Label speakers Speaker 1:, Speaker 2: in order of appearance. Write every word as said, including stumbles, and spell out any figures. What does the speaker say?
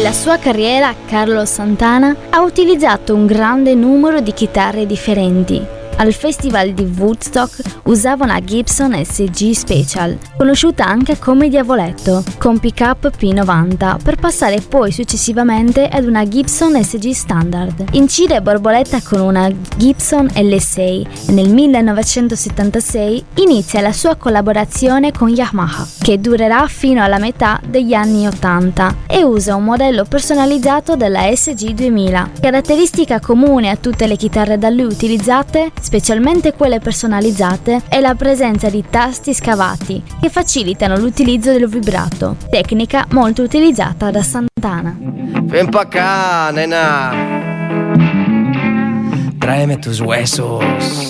Speaker 1: Nella sua carriera, Carlos Santana ha utilizzato un grande numero di chitarre differenti. Al festival di Woodstock usava una Gibson S G Special, conosciuta anche come Diavoletto, con pickup P novanta, per passare poi successivamente ad una Gibson S G Standard. Incide e borboletta con una Gibson L sei e nel millenovecentosettantasei inizia la sua collaborazione con Yamaha, che durerà fino alla metà degli anni ottanta, e usa un modello personalizzato della S G duemila. Caratteristica comune a tutte le chitarre da lui utilizzate, specialmente quelle personalizzate, è la presenza di tasti scavati che facilitano l'utilizzo del vibrato, tecnica molto utilizzata da Santana.
Speaker 2: Ven pa' acá, nena. Tráeme tus huesos.